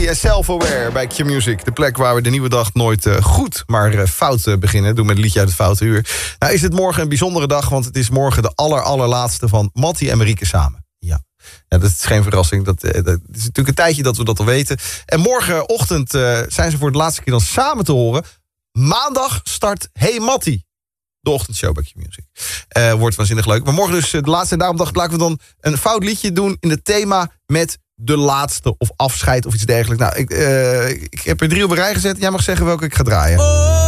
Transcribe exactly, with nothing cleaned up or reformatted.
en Self-Aware bij Q-Music. De plek waar we de nieuwe dag nooit uh, goed, maar uh, fout uh, beginnen. Doen met een liedje uit het Foute Uur. Nou is het morgen een bijzondere dag, want het is morgen de aller, allerlaatste van Mattie en Marieke samen. Ja. Ja, dat is geen verrassing. Dat, uh, dat is natuurlijk een tijdje dat we dat al weten. En morgenochtend uh, zijn ze voor de laatste keer dan samen te horen. Maandag start Hey Mattie. De ochtendshow bij Q-Music. Uh, wordt waanzinnig leuk. Maar morgen dus uh, de laatste en daarom dacht ik, laten we dan een fout liedje doen in het thema met de laatste of afscheid of iets dergelijks. Nou, ik, uh, ik heb er drie op een rij gezet. Jij mag zeggen welke ik ga draaien.